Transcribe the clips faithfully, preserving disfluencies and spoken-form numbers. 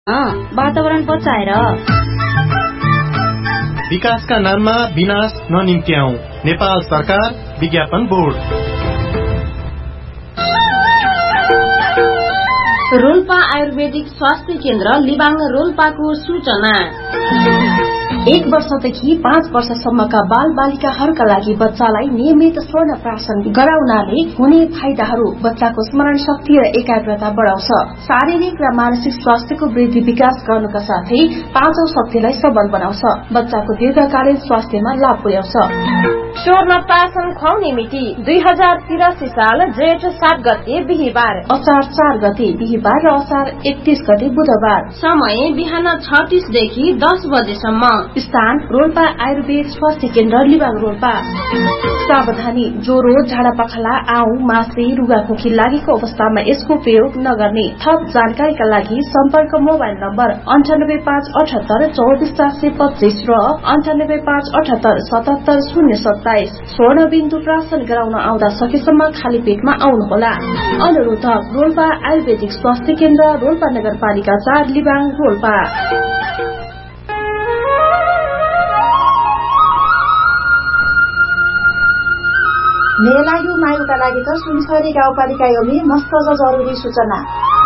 वातावरण बचाएर विकासका नाममा विनाश ननिम्त्याऊ। नेपाल सरकार विज्ञापन बोर्ड। रोल्पा आयुर्वेदिक स्वास्थ्य केन्द्र लिबाङ रोल्पाको सूचना। एक वर्षदेखि पाँच वर्षसम्मका बाल बालिकाहरूका लागि बच्चालाई नियमित स्वर्ण प्राशन गराउनाले हुने फाइदाहरू बच्चाको स्मरण शक्ति र एकाग्रता बढाउँछ, शारीरिक र मानसिक स्वास्थ्यको वृद्धि विकास गर्नुका साथै पाँचौं शक्तिलाई सबल बनाउँछ, बच्चाको दीर्घकालीन स्वास्थ्यमा लाभ पुर्याउँछ। स्वर्ण प्राशन खुवाउने मिति दुई हजार तिरासी साल जेठ सात गते बिहिबार, असार चार गते बिहिबार र असार एकतीस गते बुधबार। समय बिहान छत्तीसदेखि दस बजेसम्म। स्थान रोल्पा आयुर्वेद स्वास्थ्य केन्द्र लिबाङ रोल्पा। सावधानी, ज्वरो, झाडा पखाला, आउ, मासे, रुगाखोकी लागेको अवस्थामा यसको प्रयोग नगर्ने। थप जानकारीका लागि सम्पर्क मोबाइल नम्बर अन्ठानब्बे पाँच अठहत्तर चौबिस चार सय पच्चीस र अन्ठानब्बे पाँच अठहत्तर सतहत्तर शून्य सत्ताइस। स्वर्ण बिन्दु प्राशन गराउन आउँदा सकेसम्म खाली पेटमा आउनुहोला। अनुरोधक रोल्पा आयुर्वेदिक स्वास्थ्य केन्द्र, रोल्पा नगरपालिका चार, लिबाङ रोल्पा। मेलायु मायुका लागि त सुनसरी गाउँपालिका योमी मस्त जरुरी सूचना।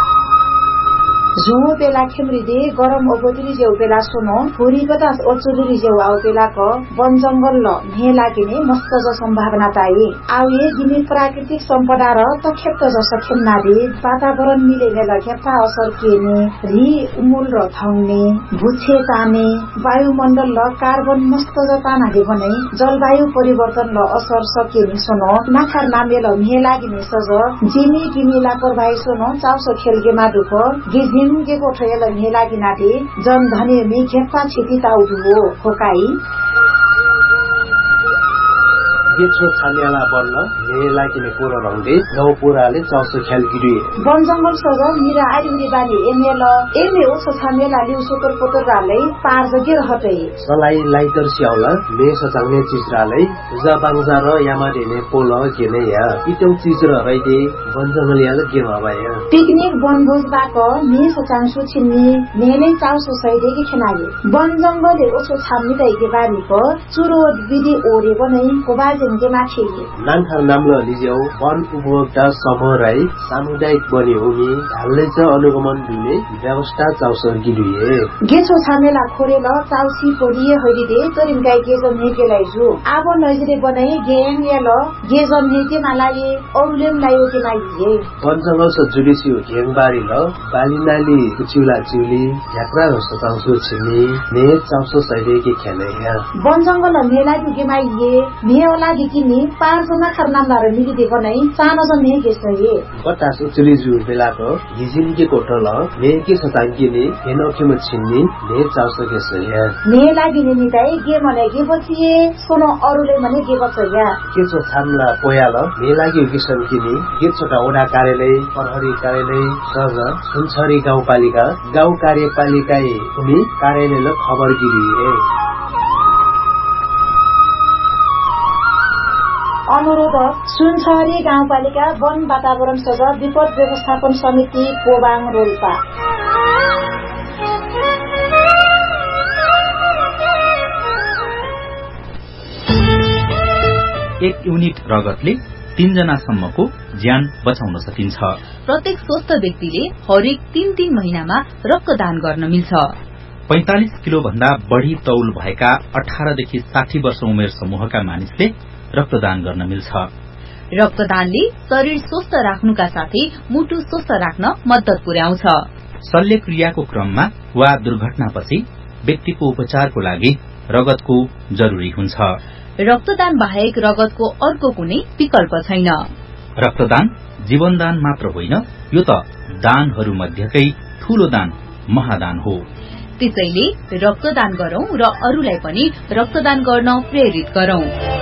झुमो बेला खेम्रिदे गरम ओगोतिरी जेउ बेला सुनो थोरी बतास ओचुरी जेउ आउ बेला क वन जंगल ल ने लागिने मस्त ज सम्भावना ताई आउए गिने प्राकृतिक सम्पदा र तखेप्त ज सखेम्ना दे वातावरण मिलेले लखेप्ता असर केने रि उमुल र थौने भुछे ताने वायुमण्डल ल कार्बन मस्त ज ताना दे भने जलवायु परिवर्तन ल असर सकेनी सुनो नाखार नामे ल ने लागिने सज जिमी गिमी लापरवाही सुनो चाउसो खेलगे मा दुख गिज के कोठेल मेलागी नाटे जन धने मे खेप्पा छिटी ताउदु हो खोकाई गेछो छानेला बन्न मेला किने पुरो रंगे नौ पुराले चौसो खेल गिरी वन जंगल सज मिरा आइरी बानी एमेल एमे ओसो छानेला लिउ सोतर पोतर राले पार जगे रहते सलाई लाइटर स्याउला मे सचाउने चिजराले जबाङजा र यामाडेने पोल केने या इतौ चिज र रैदे वन जंगल याले के भबाया पिकनिक वनभोज बाक मे सचांसु छिन्नी मेले चाउसो सैदे के खनाले वन जंगल ओसो छाम्नी दैके बानी को चुरो विधि ओरे बनै कोबा नान्थार नाम्लो लिजेउ वन उपभोक्ता समूह राई सामुदायिक बनी हुमी ढाल्ले च अनुगमन दिने व्यवस्था चाउसर गिरिए गेछो छामेला खोरेल चाउसी पोडिए हरिदे तरिम गाई गेजम नेकेलाई जु आब नजरे बनाई गेम याल गेजम नेके नालाए औलेम लायो के नाइए वन जंगल स जुडिसी गेमबारी ल बालिनाली कुचिउला चिउली यात्रा जस्तो चाउसो छिनी ने चाउसो सैदे के खेले या वन जंगल मेला दुगे माइए मेला दिकिनी पार जना खरनामदार मिली देखो नै चाना जन ने गेसए बतास उचली जु बेलाको हिजिन के कोटल ने के सतांगिनी हेनोखे म छिन्नी ने चाउसो गेसए ने लागिने निताई गे मने गे बचिए सोनो अरुले मने गे बचया के छ छामला पोयाल ने लागि किसन किनी के छोटा ओडा कार्यालय प्रहरी कार्यालय सज सुनसरी गाउँपालिका गाउँ कार्यपालिकाए उनी कार्यालयले खबर गिरिए अनुरोधक सुनसरी गाउँपालिका वन वातावरण सभा विपद व्यवस्थापन समिति कोबाङ रोल्पा। एक युनिट रगतले तीन जनासम्मको ज्यान बचाउन सकिन्छ। प्रत्येक स्वस्थ व्यक्तिले हरेक तीन तीन महिनामा रक्तदान गर्न मिल्छ। पैंतालिस किलो भन्दा बढ़ी तौल भएका अठारदेखि साठी वर्ष उमेर समूहका मानिसले रक्तदान गर्न मिल्छ। रक्तदानले शरीर स्वस्थ राख्नुका साथै मुटु स्वस्थ राख्न मद्दत पुर्याउँछ। शल्यक्रियाको क्रममा वा दुर्घटनापछि व्यक्तिको उपचारको लागि रगतको जरुरी हुन्छ। रक्तदान बाहेक रगतको अर्को कुनै विकल्प छैन। रक्तदान जीवनदान मात्र होइन, यो त दानहरू मध्येकै ठूलो दान महादान हो। त्यसैले रक्तदान गरौं र अरूलाई पनि रक्तदान गर्न प्रेरित गरौं।